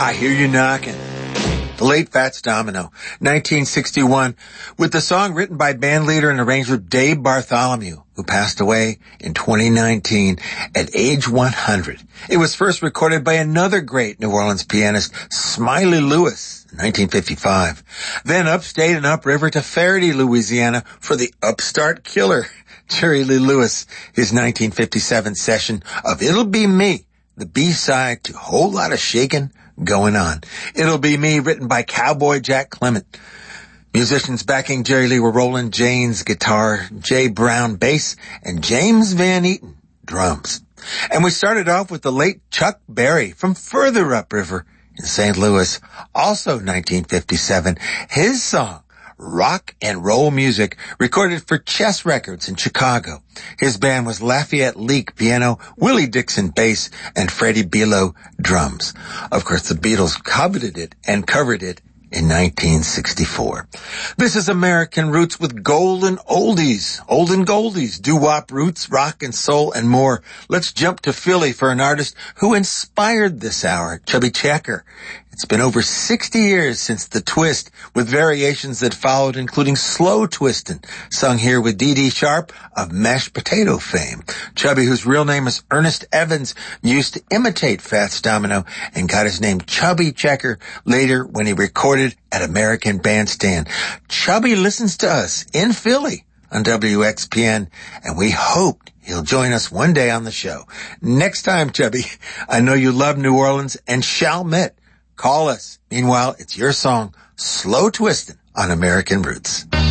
I Hear You Knocking. The late Fats Domino, 1961, with the song written by bandleader and arranger Dave Bartholomew, who passed away in 2019 at age 100. It was first recorded by another great New Orleans pianist, Smiley Lewis, in 1955. Then upstate and upriver to Faraday, Louisiana, for the upstart killer, Jerry Lee Lewis, his 1957 session of It'll Be Me, the B-side to Whole Lot of Shakin' Going On. It'll Be Me, written by Cowboy Jack Clement. Musicians backing Jerry Lee were Roland Janes, guitar, Jay Brown, bass, and James Van Eaton, drums. And we started off with the late Chuck Berry from further upriver in St. Louis, also 1957. His song, Rock and Roll Music, recorded for Chess Records in Chicago. His band was Lafayette Leak piano, Willie Dixon bass, and Freddie Below drums. Of course, the Beatles coveted it and covered it in 1964. This is American Roots with golden oldies, olden goldies, doo-wop roots, rock and soul, and more. Let's jump to Philly for an artist who inspired this hour, Chubby Checker. It's been over 60 years since the twist, with variations that followed, including Slow Twistin', sung here with Dee Dee Sharp of Mashed Potato fame. Chubby, whose real name is Ernest Evans, used to imitate Fats Domino and got his name Chubby Checker later when he recorded at American Bandstand. Chubby listens to us in Philly on WXPN, and we hope he'll join us one day on the show. Next time, Chubby, I know you love New Orleans and Chalmette. Call us. Meanwhile, it's your song, Slow Twistin' on American Roots.